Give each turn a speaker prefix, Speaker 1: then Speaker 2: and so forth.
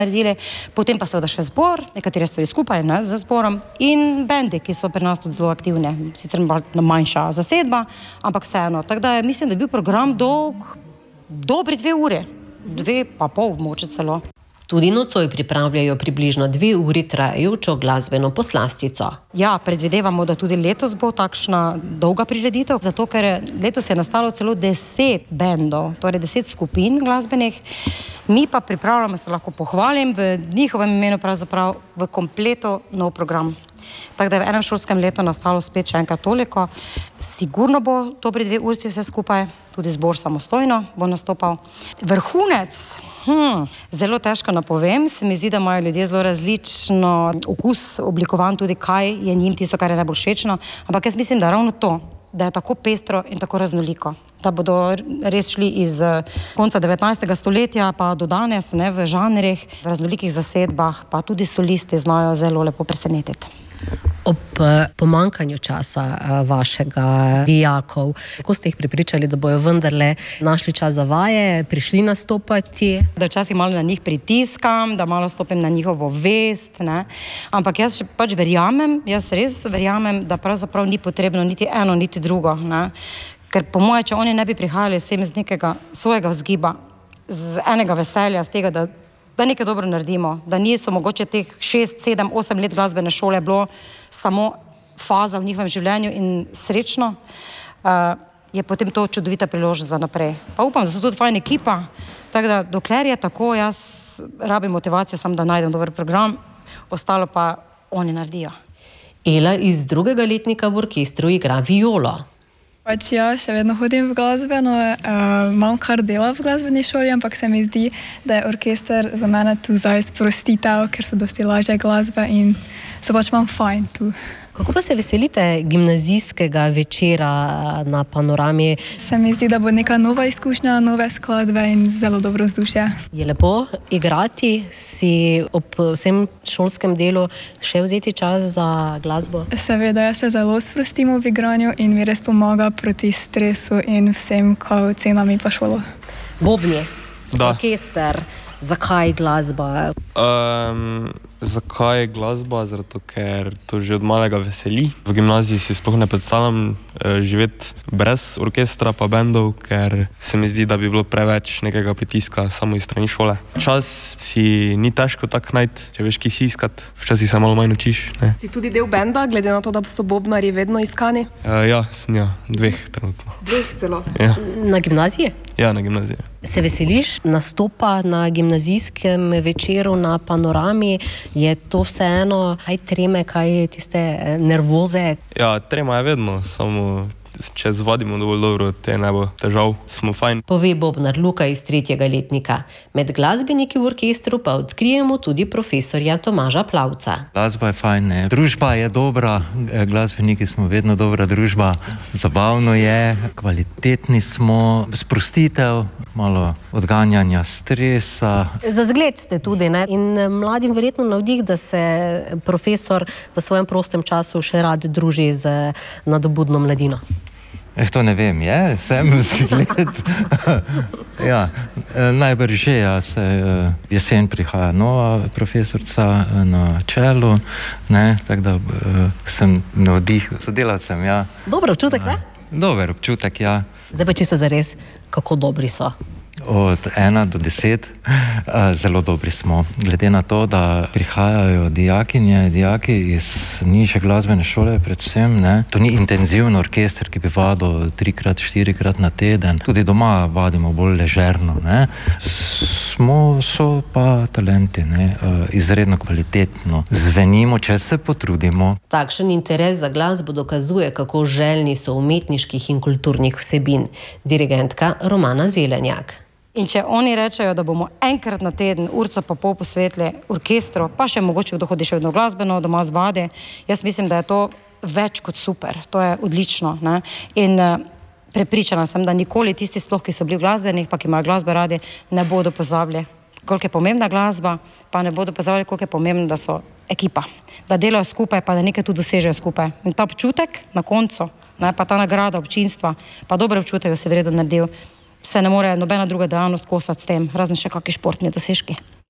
Speaker 1: naredili, potem pa seveda še zbor, nekatere stvari skupaj, ne, z zborom in bendi, ki so pri nas tudi zelo aktivne, sicer manjša zasedba, ampak vseeno. Tako da mislim, da je bil program dolg dobri 2 ure, 2,5 mogoče celo.
Speaker 2: Tudi nocoj pripravljajo približno 2 uri trajajočo glasbeno poslastico.
Speaker 1: Ja, predvidevamo, da tudi letos bo takšna dolga prireditev, zato ker letos je nastalo celo 10 bendov, torej 10 skupin glasbenih. Mi pa pripravljamo, se lahko pohvalim, v njihovem imenu pravzaprav v kompletu nov program. Tako da je v enem šolskem letu nastalo spet še enkrat toliko. Sigurno bo dobri 2 urci vse skupaj, tudi zbor samostojno bo nastopal. Vrhunec, zelo težko napovem, se mi zdi, da imajo ljudje zelo različno okus oblikovan, tudi kaj je njim tisto, kar je najbolj všečno, ampak jaz mislim, da ravno to, da je tako pestro in tako raznoliko, da bodo res šli iz konca 19. stoletja pa do danes, ne, v žanrih, v raznolikih zasedbah, pa tudi solisti znajo zelo lepo presenetiti.
Speaker 2: Ob pomanjkanju časa vašega dijakov, kako ste jih prepričali, da bojo vendarle našli čas za vaje, prišli nastopati?
Speaker 1: Da včasih malo na njih pritiskam, da malo stopim na njihovo vest, ne. Ampak jaz pač verjamem, jaz res verjamem, da pravzaprav ni potrebno niti eno, niti drugo, ne. Ker po moje, če oni ne bi prihajali sem z nekega svojega vzgiba, z enega veselja, z tega, da nekaj dobro naredimo, da niso mogoče teh 6, 7, 8 let glasbene šole bilo samo faza v njihovem življenju in srečno, je potem to čudovita priložnost za naprej. Pa upam, da so tudi fajn ekipa, tako da dokler je tako, jaz rabim motivacijo samo, da najdem dober program, ostalo pa oni naredijo.
Speaker 2: Ela iz 2. letnika v orkestru igra violo.
Speaker 3: Pač ja, še vedno hodim v glasbeno, imam kar dela v glasbeni šoli, ampak se mi zdi, da je orkester za mene tu zdaj sprostitev, ker so dosti lažje glasbe in se pač imam fajn tu.
Speaker 2: Kako pa se veselite gimnazijskega večera na Panorami?
Speaker 3: Se mi zdi, da bo neka nova izkušnja, nove skladbe in zelo dobro vzdušje.
Speaker 2: Je lepo igrati, si ob vsem šolskem delu še vzeti čas za glasbo?
Speaker 3: Seveda, jaz se zelo sprostim v igranju in mi res pomaga proti stresu in vsem kao cenami pa šolo.
Speaker 2: Bobni, orkester, zakaj glasba?
Speaker 4: Zakaj glasba? Zato, ker to že od malega veseli. V gimnaziji si sploh ne predstavljam živeti brez orkestra pa bendov, ker se mi zdi, da bi bilo preveč nekega pritiska samo iz strani šole. Čas si ni težko tako najti, če veš, ki si iskat. Včasih se malo manj učiš, ne.
Speaker 5: Si tudi del benda, glede na to, da so bobnarji vedno iskani?
Speaker 4: Ja, sem 2 trenutno.
Speaker 5: 2 celo?
Speaker 4: Ja.
Speaker 2: Na gimnaziji?
Speaker 4: Ja, na gimnaziji.
Speaker 2: Se veseliš nastopa na gimnazijskem večeru na Panorami? Je to vseeno, kaj treme, kaj tiste nervoze?
Speaker 4: Ja, trema je vedno, samo če zvadimo dovolj dobro, te ne bo težav, smo fajn.
Speaker 2: Pove bobnar Luka iz 3. letnika. Med glasbeniki v orkestru pa odkrijemo tudi profesorja Tomaža Plavca.
Speaker 6: Glasba je fajn, ne. Družba je dobra, glasbeniki smo vedno dobra družba, zabavno je, kvalitetni smo, sprostitev, malo odganjanja stresa.
Speaker 2: Za zgled ste tudi, ne? In mladim verjetno navdih, da se profesor v svojem prostem času še rad druži z nadobudno mladino.
Speaker 6: To ne vem, je? Sem zgled. Ja, najbrž že, ja, se jesen prihaja nova profesorca na čelu, ne, tako da sem navdih sodelavcem, ja.
Speaker 2: Dober občutek, ne?
Speaker 6: Dober občutek, ja.
Speaker 2: Zdaj pa čisto zares, kako dobri so?
Speaker 6: Od 1 do 10 zelo dobri smo. Glede na to, da prihajajo dijaki iz nižje glasbene šole predvsem, ne. To ni intenziven orkester, ki bi vadil 3-krat, 4-krat na teden. Tudi doma vadimo bolj ležerno, ne. So pa talenti, ne. Izredno kvalitetno zvenimo, če se potrudimo.
Speaker 2: Takšen interes za glasbo dokazuje, kako željni so umetniških in kulturnih vsebin. Dirigentka Romana Zelenjak.
Speaker 1: In če oni rečejo, da bomo enkrat na teden, urco pa pol posvetili orkestru, pa še mogoče kdo hodi še vedno glasbeno, doma zvadi, jaz mislim, da je to več kot super. To je odlično, ne. In prepričana sem, da nikoli tisti sploh, ki so bili v glasbenih, pa ki imajo glasbe radi, ne bodo pozabili, koliko je pomembna glasba, pa ne bodo pozabili, koliko je pomembno, da so ekipa. Da delajo skupaj, pa da nekaj tudi dosežejo skupaj. In ta občutek na koncu, ne, pa ta nagrada občinstva, pa dober občutek, da se v redu naredil, se ne more nobena druga dejavnost kosati s tem, razen še kakšni športni dosežki.